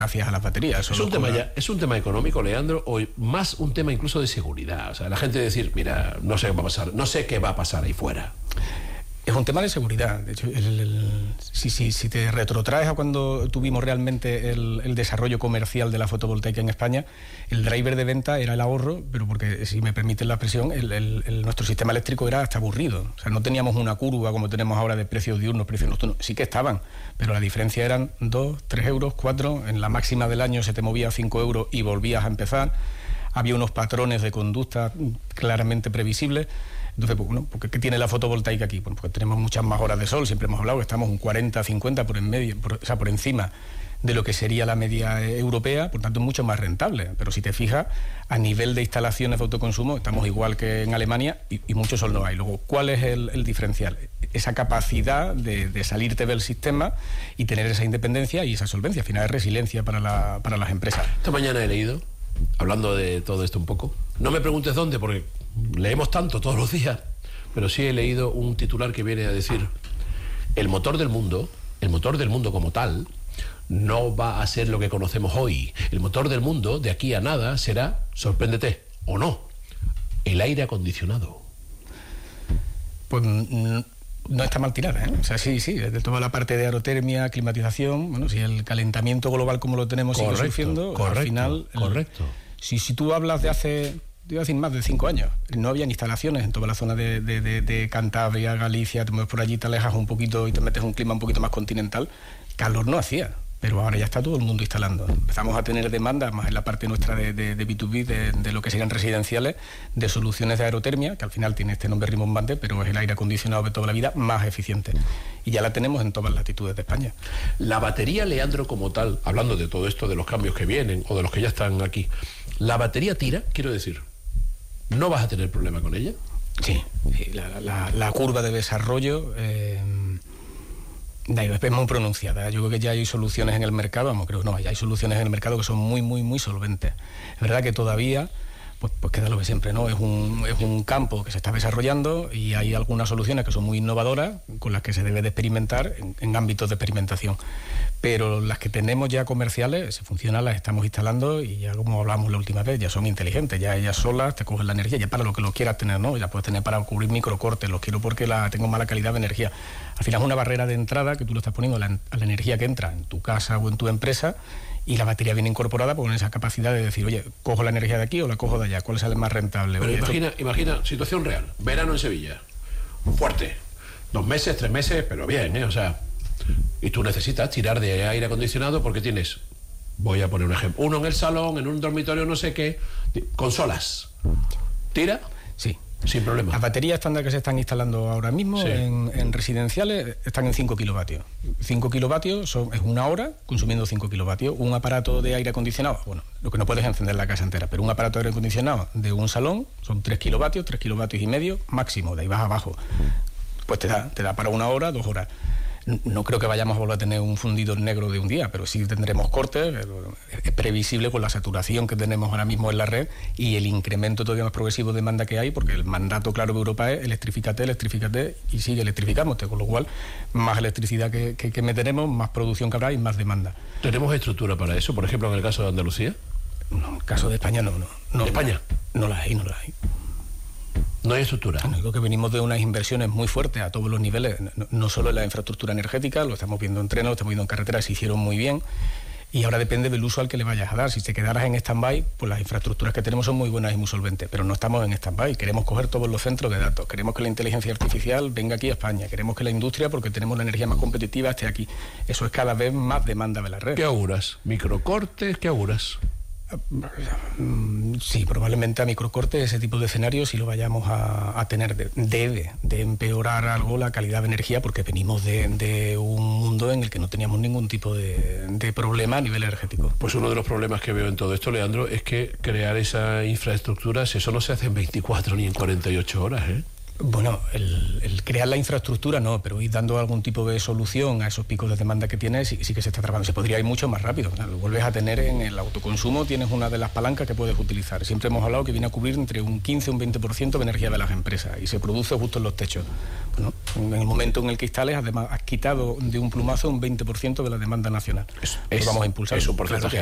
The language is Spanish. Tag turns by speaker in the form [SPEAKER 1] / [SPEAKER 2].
[SPEAKER 1] gracias a las baterías.
[SPEAKER 2] ¿Es un tema económico, Leandro, o más un tema incluso de seguridad? O sea, la gente decir, mira, no sé qué va a pasar, no sé qué va a pasar ahí fuera.
[SPEAKER 1] Es un tema de seguridad. De hecho, si te retrotraes a cuando tuvimos realmente el desarrollo comercial de la fotovoltaica en España, el driver de venta era el ahorro, pero porque, si me permiten la expresión, nuestro sistema eléctrico era hasta aburrido. O sea, no teníamos una curva como tenemos ahora de precios diurnos, precios nocturnos. Sí que estaban, pero la diferencia eran 2, 3 euros, 4. En la máxima del año se te movía 5 euros y volvías a empezar. Había unos patrones de conducta claramente previsibles. Entonces, pues, bueno, ¿qué tiene la fotovoltaica aquí? Bueno, porque tenemos muchas más horas de sol, siempre hemos hablado que estamos un 40, 50 por encima de lo que sería la media europea, por tanto es mucho más rentable. Pero si te fijas, a nivel de instalaciones de autoconsumo estamos igual que en Alemania y mucho sol no hay. Luego, ¿cuál es el diferencial? Esa capacidad de salirte del sistema y tener esa independencia y esa solvencia. Al final es resiliencia para las empresas.
[SPEAKER 2] Esta mañana he leído, hablando de todo esto un poco, no me preguntes dónde, porque leemos tanto todos los días, pero sí he leído un titular que viene a decir: el motor del mundo como tal, no va a ser lo que conocemos hoy. El motor del mundo, de aquí a nada, será, sorpréndete, o no, el aire acondicionado.
[SPEAKER 1] Pues no está mal tirada, ¿eh? O sea, sí, de toda la parte de aerotermia, climatización, bueno, si el calentamiento global como lo tenemos sigue sufriendo, al final...
[SPEAKER 2] Correcto.
[SPEAKER 1] Si tú hablas de hace... Te iba a decir más de 5 años. No había instalaciones en toda la zona de Cantabria, Galicia. Te mueves por allí, te alejas un poquito y te metes en un clima un poquito más continental. Calor no hacía, pero ahora ya está todo el mundo instalando. Empezamos a tener demanda, más en la parte nuestra de B2B, de lo que serían residenciales, de soluciones de aerotermia, que al final tiene este nombre rimbombante, pero es el aire acondicionado de toda la vida más eficiente. Y ya la tenemos en todas las latitudes de España.
[SPEAKER 2] La batería, Leandro, como tal, hablando de todo esto, de los cambios que vienen o de los que ya están aquí, ¿la batería tira? Quiero decir, ¿no vas a tener problema con ella?
[SPEAKER 1] Sí, la curva de desarrollo es muy pronunciada. Yo creo que ya hay soluciones en el mercado, ya hay soluciones en el mercado que son muy, muy, muy solventes. Es verdad que todavía pues queda lo de siempre, ¿no? Es un campo que se está desarrollando y hay algunas soluciones que son muy innovadoras con las que se debe de experimentar en ámbitos de experimentación. Pero las que tenemos ya comerciales, se funcionan, las estamos instalando y ya, como hablamos la última vez, ya son inteligentes, ya ellas solas te cogen la energía, ya para lo que lo quieras tener, ¿no? Ya puedes tener para cubrir microcortes, los quiero porque tengo mala calidad de energía. Al final es una barrera de entrada que tú lo estás poniendo a la energía que entra en tu casa o en tu empresa, y la batería viene incorporada con esa capacidad de decir, oye, ¿cojo la energía de aquí o la cojo de allá? ¿Cuál sale más rentable?
[SPEAKER 2] Pero
[SPEAKER 1] oye,
[SPEAKER 2] imagina, situación real, verano en Sevilla, fuerte, 2 meses, 3 meses, pero bien, o sea, y tú necesitas tirar de aire acondicionado porque tienes, voy a poner un ejemplo, uno en el salón, en un dormitorio, no sé qué, consolas, ¿tira?
[SPEAKER 1] Sí.
[SPEAKER 2] Sin problema.
[SPEAKER 1] Las baterías estándar que se están instalando ahora mismo, sí, en residenciales están en 5 kilovatios. 5 kilovatios es una hora consumiendo 5 kilovatios. Un aparato de aire acondicionado, bueno, lo que no puedes encender la casa entera, pero un aparato de aire acondicionado de un salón son 3 kilovatios y medio máximo, de ahí vas abajo. Pues te da para 1 hora, 2 horas. No creo que vayamos a volver a tener un fundido negro de un día, pero sí tendremos cortes. Es previsible con la saturación que tenemos ahora mismo en la red y el incremento todavía más progresivo de demanda que hay, porque el mandato claro de Europa es electrifícate y sigue electrificándote, con lo cual más electricidad que meteremos, más producción que habrá y más demanda.
[SPEAKER 2] ¿Tenemos estructura para eso, por ejemplo, en el caso de Andalucía?
[SPEAKER 1] No, en el caso de España no.
[SPEAKER 2] ¿De España?
[SPEAKER 1] No la hay.
[SPEAKER 2] No hay estructura.
[SPEAKER 1] Creo que venimos de unas inversiones muy fuertes a todos los niveles, no solo en la infraestructura energética, lo estamos viendo en trenes, lo estamos viendo en carreteras, se hicieron muy bien, y ahora depende del uso al que le vayas a dar. Si te quedaras en stand-by, pues las infraestructuras que tenemos son muy buenas y muy solventes, pero no estamos en stand-by. Queremos coger todos los centros de datos, queremos que la inteligencia artificial venga aquí a España, queremos que la industria, porque tenemos la energía más competitiva, esté aquí. Eso es cada vez más demanda de la red.
[SPEAKER 2] ¿Qué auguras? ¿Microcortes? ¿Qué auguras?
[SPEAKER 1] Sí, probablemente a microcorte ese tipo de escenarios sí lo vayamos a tener. Debe de empeorar algo la calidad de energía, porque venimos de un mundo en el que no teníamos ningún tipo de problema a nivel energético.
[SPEAKER 2] Pues uno de los problemas que veo en todo esto, Leandro, es que crear esa infraestructura, eso no se hace en 24 ni en 48 horas, ¿eh?
[SPEAKER 1] Bueno, el crear la infraestructura no, pero ir dando algún tipo de solución a esos picos de demanda que tienes sí que se está trabajando. Se podría ir mucho más rápido. Lo vuelves a tener en el autoconsumo, tienes una de las palancas que puedes utilizar. Siempre hemos hablado que viene a cubrir entre un 15 y un 20% de energía de las empresas y se produce justo en los techos. Bueno, en el momento en el que instales, además, has quitado de un plumazo un 20% de la demanda nacional. Lo vamos a impulsar.
[SPEAKER 2] Es un porcentaje